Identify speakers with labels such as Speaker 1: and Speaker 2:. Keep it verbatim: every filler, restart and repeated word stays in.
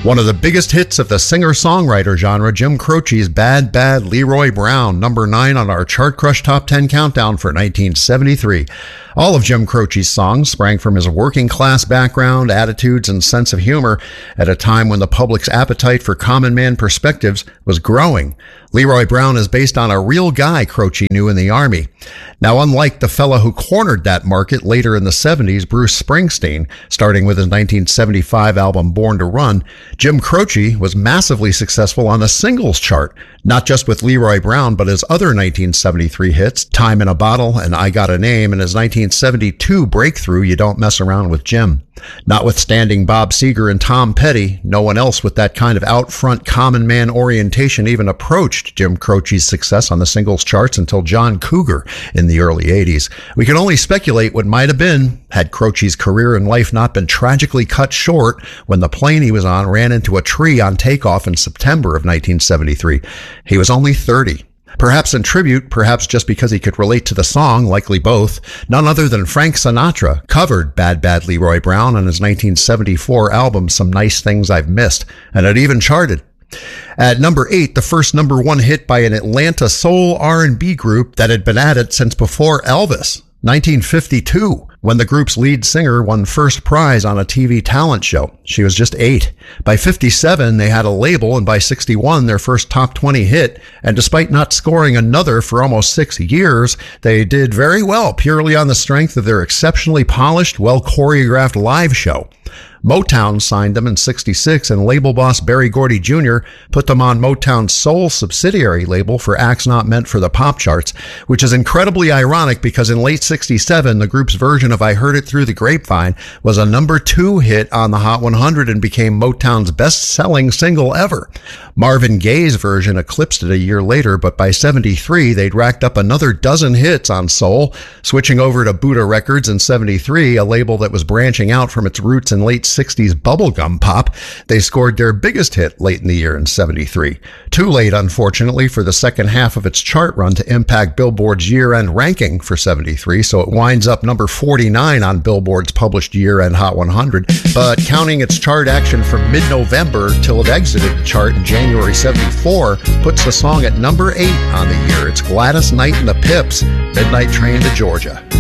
Speaker 1: One of the biggest hits of the singer-songwriter genre, Jim Croce's Bad Bad Leroy Brown, number nine on our Chart Crush Top ten countdown for nineteen seventy-three. All of Jim Croce's songs sprang from his working-class background, attitudes, and sense of humor at a time when the public's appetite for common man perspectives was growing. Leroy Brown is based on a real guy Croce knew in the Army. Now, unlike the fella who cornered that market later in the seventies, Bruce Springsteen, starting with his nineteen seventy-five album Born to Run, Jim Croce was massively successful on the singles chart, not just with Leroy Brown, but his other nineteen seventy-three hits, Time in a Bottle and I Got a Name, and his nineteen seventy-two breakthrough, You Don't Mess Around with Jim. Notwithstanding Bob Seger and Tom Petty, no one else with that kind of out-front common man orientation even approached Jim Croce's success on the singles charts until John Cougar in the early eighties. We can only speculate what might have been had Croce's career and life not been tragically cut short when the plane he was on ran into a tree on takeoff in September of nineteen seventy-three. He was only thirty. Perhaps in tribute, perhaps just because he could relate to the song, likely both, none other than Frank Sinatra covered Bad Bad Leroy Brown on his nineteen seventy-four album Some Nice Things I've Missed, and it even charted. At number eight, the first number one hit by an Atlanta soul R and B group that had been at it since before Elvis, nineteen fifty-two, when the group's lead singer won first prize on a T V talent show. She was just eight. By fifty-seven, they had a label, and by sixty-one, their first top twenty hit. And despite not scoring another for almost six years, they did very well purely on the strength of their exceptionally polished, well-choreographed live show. Motown signed them in sixty-six, and label boss Berry Gordy Junior put them on Motown's sole subsidiary label for acts not meant for the pop charts, which is incredibly ironic because in late sixty-seven, the group's version of I Heard It Through the Grapevine was a number two hit on the Hot one hundred and became Motown's best-selling single ever. Marvin Gaye's version eclipsed it a year later, but by seventy-three, they'd racked up another dozen hits on soul, switching over to Buddha Records in seventy-three, a label that was branching out from its roots in late sixties bubblegum pop. They scored their biggest hit late in the year in seventy-three. Too late, unfortunately, for the second half of its chart run to impact Billboard's year-end ranking for seventy-three, so it winds up number forty-nine on Billboard's published year-end Hot one hundred. But counting its chart action from mid-November till it exited the chart in January seventy-four puts the song at number eight on the year. It's Gladys Knight and the Pips, Midnight Train to Georgia.